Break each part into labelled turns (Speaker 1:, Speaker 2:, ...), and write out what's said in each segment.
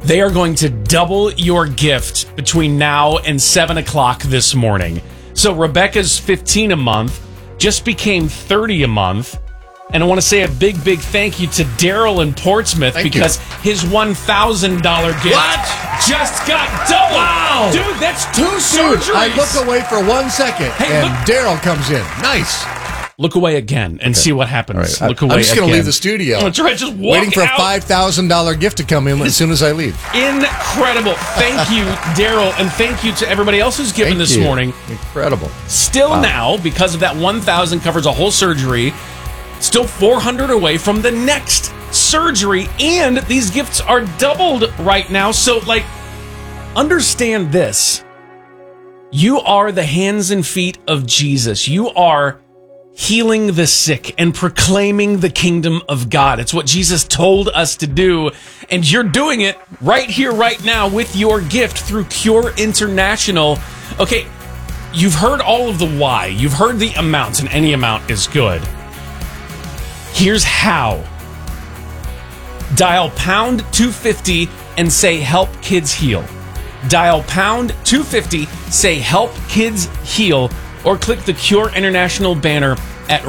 Speaker 1: They are going to double your gift between now and 7 o'clock this morning. So Rebecca's $15 a month just became $30 a month. And I want to say a big thank you to Daryl in Portsmouth because his $1,000 gift just got doubled. Wow. Dude, that's 2 surgeries.
Speaker 2: I look away for 1 second, and Daryl comes in. Nice.
Speaker 1: Look away again and see what happens.
Speaker 2: Right.
Speaker 1: Look away
Speaker 2: I'm just going to
Speaker 1: again.
Speaker 2: leave the studio.
Speaker 1: That's right. Just walk
Speaker 2: waiting for
Speaker 1: out.
Speaker 2: a $5,000 gift to come in as soon as I leave.
Speaker 1: Incredible. Thank you, Daryl, and thank you to everybody else who's given this morning.
Speaker 2: Incredible.
Speaker 1: Still now, because of that $1,000 covers a whole surgery, still $400 away from the next surgery, and these gifts are doubled right now. So, understand this. You are the hands and feet of Jesus. You are healing the sick and proclaiming the kingdom of God. It's what Jesus told us to do, and you're doing it right here, right now with your gift through Cure International. Okay, you've heard all of the why. You've heard the amounts, and any amount is good. Here's how. Dial pound 250 and say help kids heal. Dial pound 250, say help kids heal, or click the Cure International banner at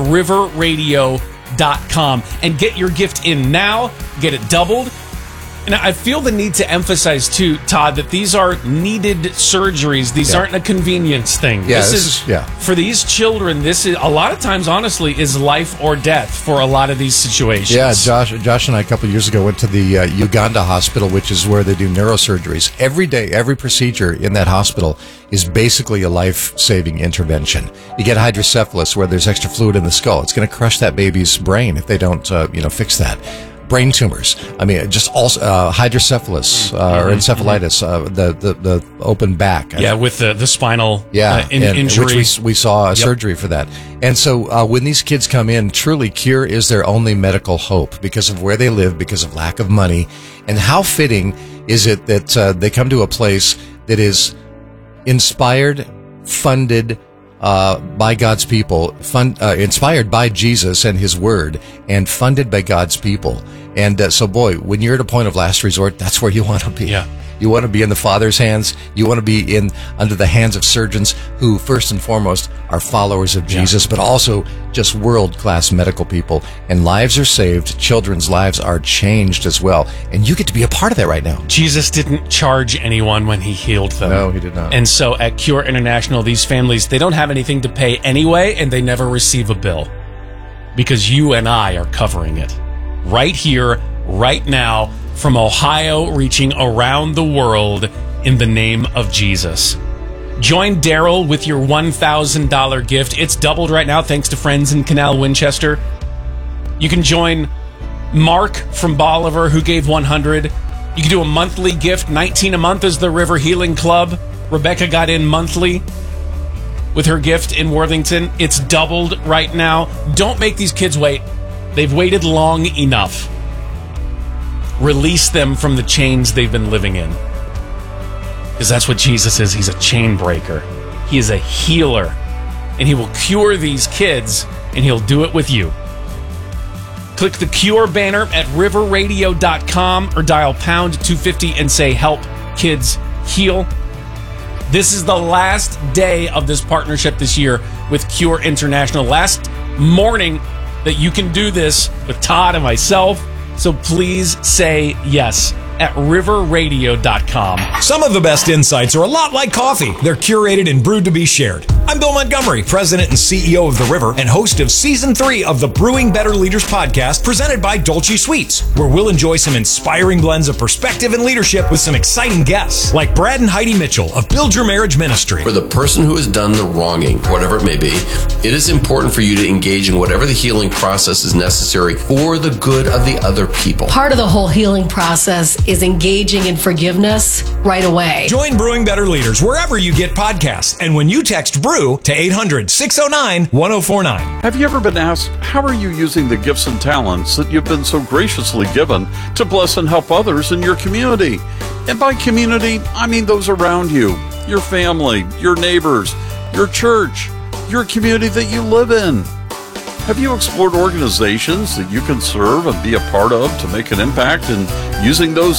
Speaker 1: riverradio.com and get your gift in now. Get it doubled. And I feel the need to emphasize, too, Todd, that these are needed surgeries. These aren't a convenience thing.
Speaker 2: Yeah,
Speaker 1: this is for these children, this is, a lot of times, honestly, is life or death for a lot of these situations.
Speaker 2: Yeah, Josh and I, a couple of years ago, went to the Uganda hospital, which is where they do neurosurgeries. Every day, every procedure in that hospital is basically a life-saving intervention. You get hydrocephalus, where there's extra fluid in the skull. It's going to crush that baby's brain if they don't, fix that. Brain tumors. I mean, just also hydrocephalus or encephalitis, the open back.
Speaker 1: Yeah, with the spinal injury.
Speaker 2: Which we saw a surgery for that. And so when these kids come in, truly Cure is their only medical hope because of where they live, because of lack of money. And how fitting is it that they come to a place that is inspired, funded, by God's people, inspired by Jesus and His Word, and funded by God's people. And so, boy, when you're at a point of last resort, that's where you want to be.
Speaker 1: Yeah.
Speaker 2: You want to be in the Father's hands. You want to be under the hands of surgeons who, first and foremost, are followers of Jesus, but also just world-class medical people. And lives are saved. Children's lives are changed as well. And you get to be a part of that right now.
Speaker 1: Jesus didn't charge anyone when He healed them.
Speaker 2: No, He did not.
Speaker 1: And so at Cure International, these families, they don't have anything to pay anyway, and they never receive a bill because you and I are covering it. Right here, right now, from Ohio, reaching around the world in the name of Jesus. Join Daryl with your $1,000 gift. It's doubled right now thanks to friends in Canal Winchester. You can join Mark from Bolivar, who gave $100. You can do a monthly gift. $19 a month is the River Healing Club. Rebecca got in monthly with her gift in Worthington. It's doubled right now. Don't make these kids wait. They've waited long enough. Release them from the chains they've been living in. Because that's what Jesus is. He's a chain breaker. He is a healer. And He will cure these kids, and He'll do it with you. Click the Cure banner at riverradio.com or dial pound 250 and say help kids heal. This is the last day of this partnership this year with Cure International. Last morning that you can do this with Todd and myself. So please say yes at riverradio.com.
Speaker 3: Some of the best insights are a lot like coffee. They're curated and brewed to be shared. I'm Bill Montgomery, President and CEO of The River and host of Season 3 of the Brewing Better Leaders podcast presented by Dolce Sweets, where we'll enjoy some inspiring blends of perspective and leadership with some exciting guests like Brad and Heidi Mitchell of Build Your Marriage Ministry.
Speaker 4: For the person who has done the wronging, whatever it may be, it is important for you to engage in whatever the healing process is necessary for the good of the other people.
Speaker 5: Part of the whole healing process is engaging in forgiveness right away.
Speaker 3: Join Brewing Better Leaders wherever you get podcasts. And when you text BREW to 800-609-1049.
Speaker 6: Have you ever been asked, how are you using the gifts and talents that you've been so graciously given to bless and help others in your community? And by community, I mean those around you, your family, your neighbors, your church, your community that you live in. Have you explored organizations that you can serve and be a part of to make an impact in using those